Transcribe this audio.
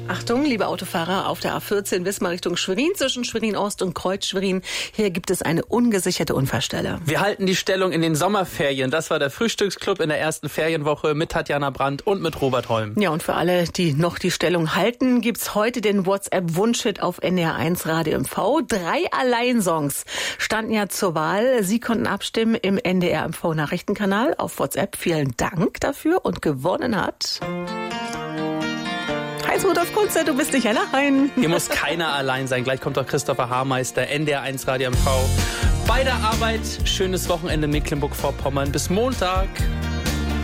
Achtung, liebe Autofahrer auf der A14 Wismar Richtung Schwerin, zwischen Schwerin-Ost und Kreuz-Schwerin. Hier gibt es eine ungesicherte Unfallstelle. Wir halten die Stellung in den Sommerferien. Das war der Frühstücksclub in der ersten Ferienwoche mit Tatjana Brandt und mit Robert Holm. Ja, und für alle, die noch die Stellung halten, gibt's heute den WhatsApp-Wunschhit auf NDR1 Radio MV. 3 Alleinsongs standen ja zur Wahl. Sie konnten abstimmen im NDR MV Nachrichtenkanal auf WhatsApp. Vielen Dank dafür und gewonnen hat Heinz-Rudolf Kunze, du bist nicht allein. Hier muss keiner allein sein. Gleich kommt auch Christopher Haarmeister, NDR1 Radio MV. Bei der Arbeit, schönes Wochenende Mecklenburg-Vorpommern. Bis Montag.